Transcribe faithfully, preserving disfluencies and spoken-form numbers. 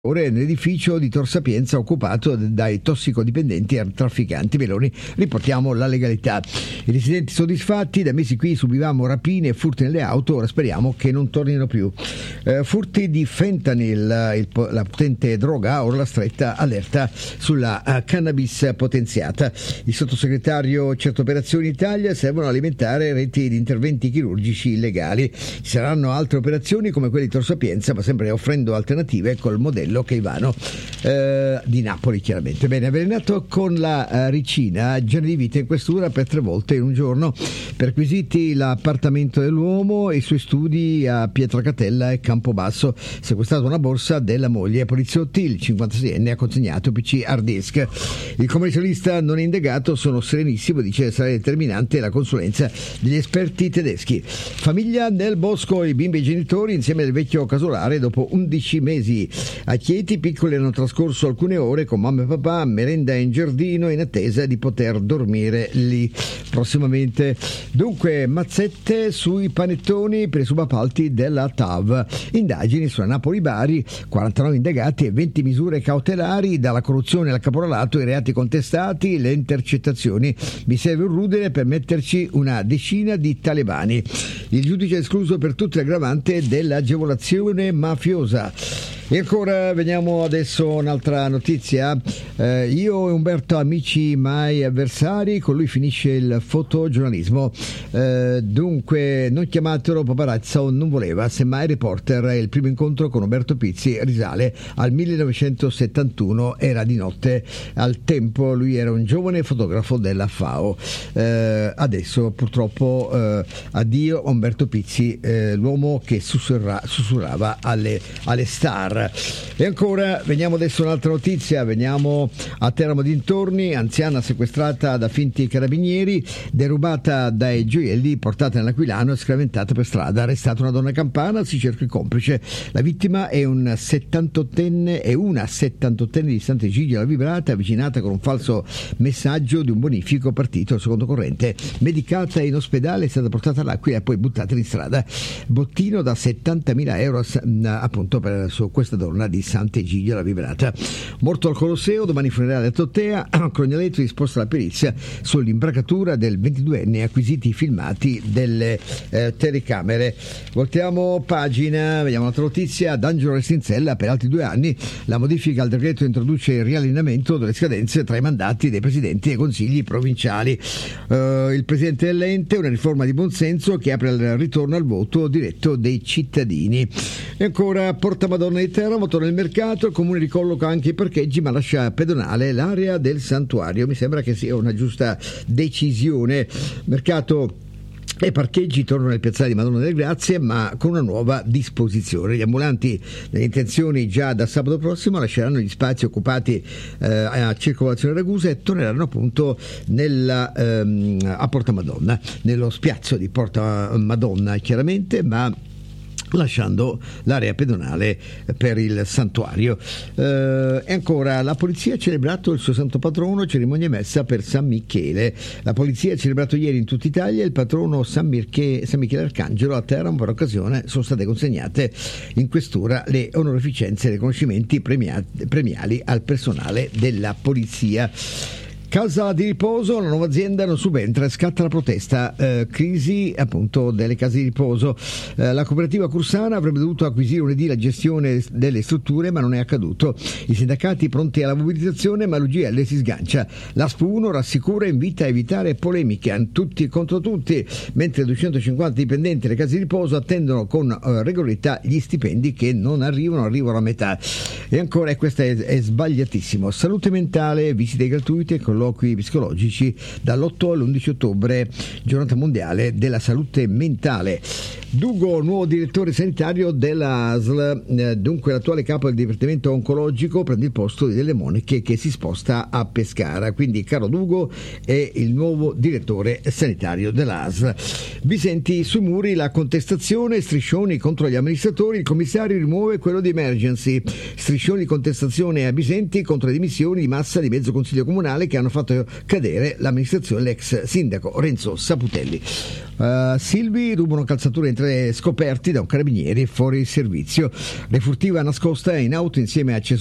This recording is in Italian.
nell'edificio di Tor Sapienza occupato dai tossicodipendenti e trafficanti. Meloni, riportiamo la legalità. I residenti soddisfatti, da mesi qui subivamo rapine e furti nelle auto, ora speriamo che non tornino più. Eh, furti di fentanyl, il, la potente droga, ora la stretta allerta sulla uh, cannabis potenziata. Il sottosegretario, certe operazioni in Italia servono a alimentare reti di interventi chirurgici illegali. Ci saranno altre operazioni come quelle di Tor Sapienza, ma sempre offrendo alternative col modello Caivano eh, di Napoli, chiaramente. Bene, avvelenato con la uh, ricina, genere di vita in questura per tre volte in un giorno. Perquisiti l'appartamento dell'uomo e i suoi studi a Pietracatella e Campobasso. Sequestrata una borsa della moglie. Poliziotti, il cinquantaseienne ha consegnato P C hard disk. Il commercialista non è indagato, sono serenissimo, dice sarà determinante la consulenza degli esperti tedeschi. Famiglia nel bosco, i bimbi e i genitori insieme al vecchio casolare dopo undici mesi. A Chieti, piccoli hanno trascorso alcune ore con mamma e papà, merenda in giardino in attesa di poter dormire lì prossimamente. Dunque, mazzette sui panettoni per i subappalti della T A V. Indagini sulla Napoli-Bari, quarantanove indagati e venti misure cautelari, dalla corruzione al caporalato, i reati contestati, le intercettazioni. Mi serve un rudere per metterci una decina di talebani. Il giudice ha escluso per tutte l'aggravante dell'agevolazione mafiosa. E ancora veniamo adesso un'altra notizia. Eh, io e Umberto amici mai avversari, con lui finisce il fotogiornalismo. Eh, dunque non chiamatelo paparazzo, non voleva, semmai reporter. Il primo incontro con Umberto Pizzi risale al millenovecentosettantuno, era di notte al tempo, lui era un giovane fotografo della F A O. Eh, adesso purtroppo eh, addio Umberto Pizzi, eh, l'uomo che sussurra, sussurrava alle, alle star. E ancora veniamo adesso un'altra notizia, veniamo a Teramo dintorni, anziana sequestrata da finti carabinieri, derubata dai gioielli, portata nell'Aquilano e scraventata per strada. Arrestata una donna campana, si cerca il complice. La vittima è un settantottenne e una settantottenne di Sant'Egidio alla Vibrata, avvicinata con un falso messaggio di un bonifico partito al secondo corrente. Medicata in ospedale, è stata portata all'Aquila e poi buttata in strada. Bottino da settantamila euro appunto per su questa donna di Sant'Egidio alla Vibrata. Morto al Colosseo, domani funerale a Tottea. Crognaletto disposta la perizia sull'imbracatura del ventiduenne, acquisiti i filmati delle eh, telecamere. Voltiamo pagina, vediamo un'altra notizia. D'Angelo Restinzella, per altri due anni la modifica al decreto introduce il riallineamento delle scadenze tra i mandati dei presidenti dei consigli provinciali. Uh, il presidente dell'ente, una riforma di buonsenso che apre il ritorno al voto diretto dei cittadini. E ancora Porta Madonna di Teramo, torna il mercato, il comune ricolloca anche i parcheggi ma lascia pedonale l'area del santuario. Mi sembra che sia una giusta decisione. Mercato e parcheggi tornano nel piazzale di Madonna delle Grazie, ma con una nuova disposizione. Gli ambulanti, nelle intenzioni già da sabato prossimo, lasceranno gli spazi occupati eh, a Circolazione Ragusa e torneranno appunto nella, ehm, a Porta Madonna, nello spiazzo di Porta Madonna chiaramente, ma lasciando l'area pedonale per il santuario. Eh, e ancora la polizia ha celebrato il suo santo patrono, cerimonia messa per San Michele. La polizia ha celebrato ieri in tutta Italia il patrono San, Mirche, San Michele Arcangelo. A Teramo per occasione sono state consegnate in questura le onorificenze e riconoscimenti premiati, premiali al personale della polizia. Casa di riposo, la nuova azienda non subentra, scatta la protesta, eh, crisi appunto delle case di riposo. Eh, la cooperativa Cursana avrebbe dovuto acquisire lunedì la gestione delle strutture, ma non è accaduto. I sindacati pronti alla mobilitazione, ma l'U G L si sgancia. L'A S P uno rassicura e invita a evitare polemiche, tutti contro tutti, mentre duecentocinquanta dipendenti delle case di riposo attendono con eh, regolarità gli stipendi che non arrivano, arrivano a metà. E ancora, e questo è, è sbagliatissimo, salute mentale, visite gratuite con colloqui psicologici dall'otto all'undici ottobre, giornata mondiale della salute mentale. Dugo, nuovo direttore sanitario dell'A S L, dunque l'attuale capo del dipartimento oncologico prende il posto di Delle Monache che si sposta a Pescara, quindi caro Dugo è il nuovo direttore sanitario dell'A S L. Bisenti sui muri, la contestazione, striscioni contro gli amministratori, il commissario rimuove quello di emergency, striscioni di contestazione a Bisenti contro le dimissioni di massa di mezzo consiglio comunale che hanno fatto cadere l'amministrazione dell'ex sindaco Renzo Saputelli. Uh, Silvi rubano calzature in tre scoperti da un carabinieri fuori servizio. Refurtiva nascosta in auto insieme a accessori